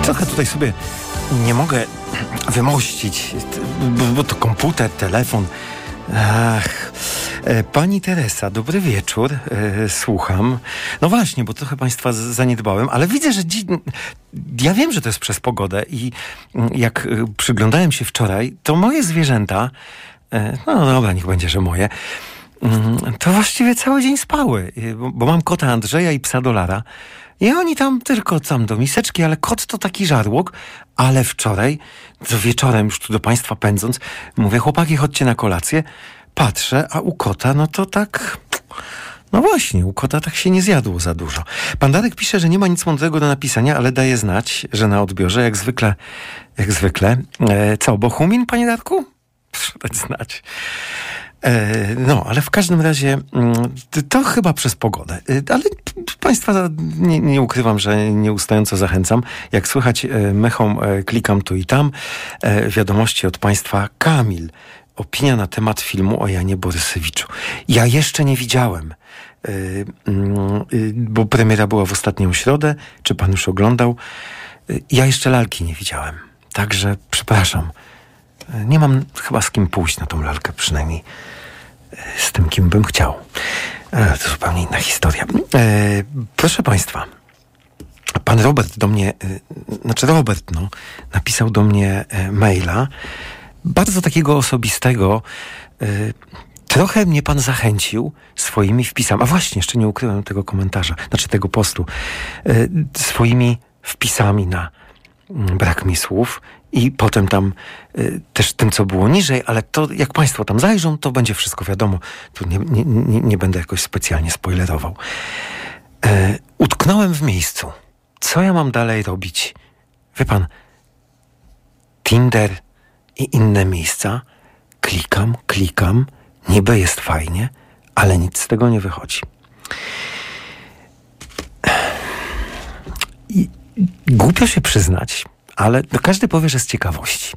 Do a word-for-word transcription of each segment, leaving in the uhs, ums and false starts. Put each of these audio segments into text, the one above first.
trochę tutaj sobie nie mogę wymościć, bo, bo to komputer, telefon. Ach, pani Teresa, dobry wieczór, e, słucham. No właśnie, bo trochę państwa zaniedbałem, ale widzę, że dzi- ja wiem, że to jest przez pogodę i jak przyglądałem się wczoraj, to moje zwierzęta, e, no dobra, niech będzie, że moje, to właściwie cały dzień spały, bo, bo mam kota Andrzeja i psa Dolara. I oni tam tylko tam do miseczki, ale kot to taki żarłok. Ale wczoraj, to wieczorem już tu do państwa pędząc, mówię, chłopaki, chodźcie na kolację. Patrzę, a u kota, no to tak... No właśnie, u kota tak się nie zjadło za dużo. Pan Darek pisze, że nie ma nic mądrego do napisania, ale daje znać, że na odbiorze, jak zwykle, jak zwykle. E, co, Bochumin, panie Darku? Proszę dać znać. No, ale w każdym razie to chyba przez pogodę. Ale państwa, nie, nie ukrywam, że nieustająco zachęcam. Jak słychać, mechą klikam tu i tam. Wiadomości od państwa. Kamil. Opinia na temat filmu o Janie Borysewiczu. Ja jeszcze nie widziałem, bo premiera była w ostatnią środę. Czy pan już oglądał? Ja jeszcze lalki nie widziałem. Także przepraszam. Nie mam chyba z kim pójść na tą lalkę, przynajmniej z tym, kim bym chciał. Ale to zupełnie inna historia. E, proszę państwa, pan Robert do mnie, e, znaczy Robert, no, napisał do mnie e, maila, bardzo takiego osobistego. E, trochę mnie pan zachęcił swoimi wpisami. A właśnie, jeszcze nie ukryłem tego komentarza, znaczy tego postu. E, swoimi wpisami na mm, brak mi słów. I potem tam y, też tym, co było niżej, ale to jak państwo tam zajrzą, to będzie wszystko wiadomo. Tu nie, nie, nie, nie będę jakoś specjalnie spoilerował. E, utknąłem w miejscu. Co ja mam dalej robić? Wie pan, Tinder i inne miejsca. Klikam, klikam. Niby jest fajnie, ale nic z tego nie wychodzi. I głupio się przyznać, ale no każdy powie, że z ciekawości.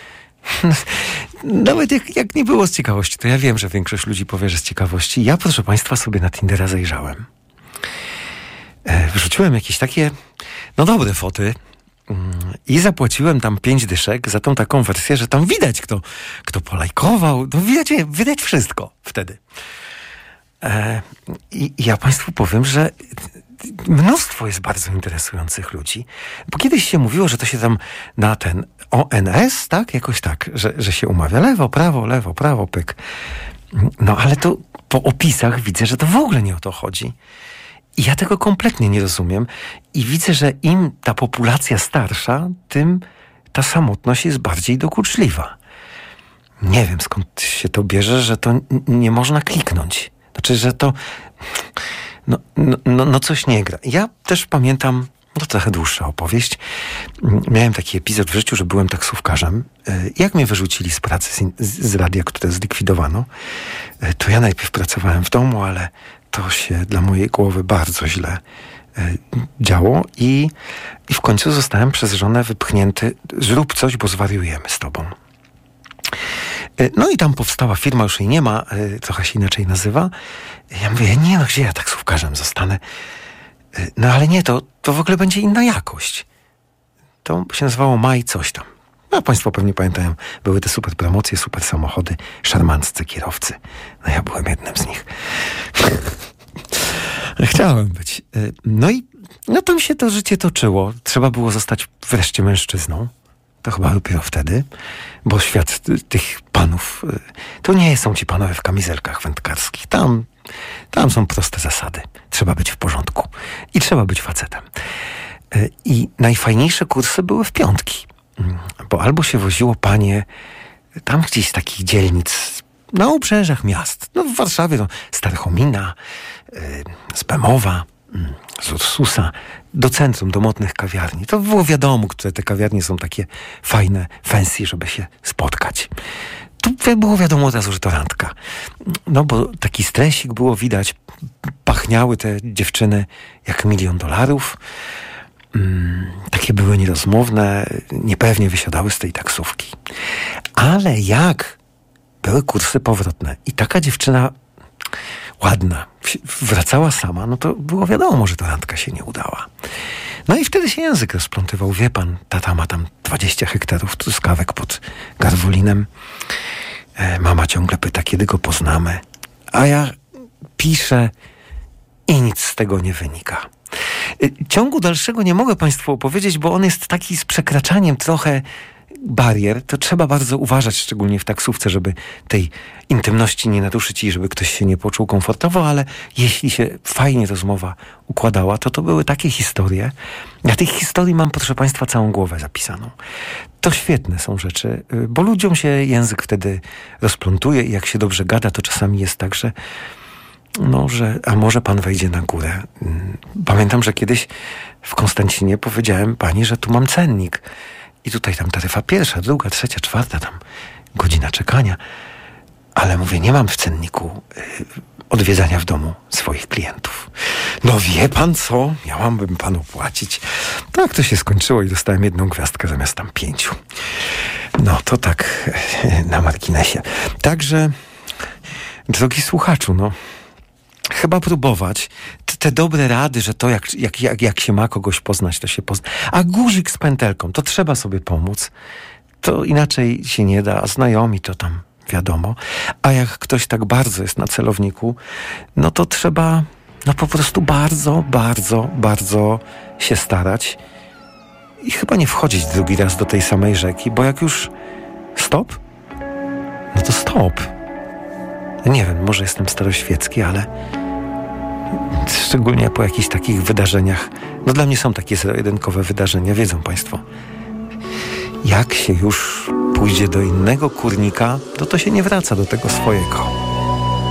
Nawet jak, jak nie było z ciekawości, to ja wiem, że większość ludzi powie, że z ciekawości. Ja, proszę państwa, sobie na Tindera zajrzałem. E, wrzuciłem jakieś takie, no dobre foty mm, i zapłaciłem tam pięć dyszek za tą taką wersję, że tam widać, kto, kto polajkował. No widać, widać wszystko wtedy. E, i, I ja państwu powiem, że mnóstwo jest bardzo interesujących ludzi. Bo kiedyś się mówiło, że to się tam na ten O N S, tak? Jakoś tak, że, że się umawia lewo, prawo, lewo, prawo, pyk. No ale to po opisach widzę, że to w ogóle nie o to chodzi. I ja tego kompletnie nie rozumiem. I widzę, że im ta populacja starsza, tym ta samotność jest bardziej dokuczliwa. Nie wiem, skąd się to bierze, że to n- nie można kliknąć. Znaczy, że to... No, no, no coś nie gra. Ja też pamiętam, to trochę dłuższa opowieść, miałem taki epizod w życiu, że byłem taksówkarzem. Jak mnie wyrzucili z pracy, z, z radia, które zlikwidowano, to ja najpierw pracowałem w domu, ale to się dla mojej głowy bardzo źle działo i, i w końcu zostałem przez żonę wypchnięty. Zrób coś, bo zwariujemy z tobą. No i tam powstała firma, już jej nie ma, trochę się inaczej nazywa. Ja mówię, nie no, gdzie ja taksówkarzem zostanę? No ale nie, to, to w ogóle będzie inna jakość. To się nazywało Maj coś tam. No państwo pewnie pamiętają, były te super promocje, super samochody, szarmanccy kierowcy. No ja byłem jednym z nich. Chciałem być. No i no tam się to życie toczyło. Trzeba było zostać wreszcie mężczyzną. To chyba dopiero wtedy, bo świat tych panów, to nie są ci panowie w kamizelkach wędkarskich. Tam, tam są proste zasady. Trzeba być w porządku i trzeba być facetem. I najfajniejsze kursy były w piątki, bo albo się woziło panie tam gdzieś z takich dzielnic na obrzeżach miast. No w Warszawie to Starchomina, z Bemowa, z Ursusa, do centrum, do modnych kawiarni. To było wiadomo, które te kawiarnie są takie fajne, fancy, żeby się spotkać. Tu było wiadomo od razu, że to randka. No bo taki stresik było widać. Pachniały te dziewczyny jak milion dolarów. Mm, takie były nierozmowne, niepewnie wysiadały z tej taksówki. Ale jak były kursy powrotne i taka dziewczyna ładna, wracała sama, no to było wiadomo, że ta randka się nie udała. No i wtedy się język rozplątywał. Wie pan, tata ma tam dwadzieścia hektarów truskawek pod Garwolinem. E, mama ciągle pyta, kiedy go poznamy. A ja piszę i nic z tego nie wynika. E, ciągu dalszego nie mogę państwu opowiedzieć, bo on jest taki z przekraczaniem trochę barier. To trzeba bardzo uważać, szczególnie w taksówce, żeby tej intymności nie naruszyć i żeby ktoś się nie poczuł komfortowo, ale jeśli się fajnie rozmowa układała, to to były takie historie. Ja tych historii mam, proszę państwa, całą głowę zapisaną. To świetne są rzeczy, bo ludziom się język wtedy rozplątuje i jak się dobrze gada, to czasami jest tak, że no, że a może pan wejdzie na górę. Pamiętam, że kiedyś w Konstancinie powiedziałem pani, że tu mam cennik. I tutaj tam taryfa pierwsza, druga, trzecia, czwarta, tam godzina czekania. Ale mówię, nie mam w cenniku y, odwiedzania w domu swoich klientów. No wie pan co? Miałabym panu płacić. Tak to się skończyło i dostałem jedną gwiazdkę zamiast tam pięciu. No to tak y, na marginesie. Także, drogi słuchaczu, no chyba próbować te, te dobre rady, że to jak, jak, jak, jak się ma kogoś poznać, to się pozna. A guzik z pętelką, to trzeba sobie pomóc. To inaczej się nie da, a znajomi to tam wiadomo. A jak ktoś tak bardzo jest na celowniku, no to trzeba no po prostu bardzo, bardzo, bardzo się starać i chyba nie wchodzić drugi raz do tej samej rzeki, bo jak już stop, no to stop. Nie wiem, może jestem staroświecki, ale szczególnie po jakichś takich wydarzeniach, no dla mnie są takie zero-jedynkowe wydarzenia, wiedzą państwo. Jak się już pójdzie do innego kurnika, to to się nie wraca do tego swojego.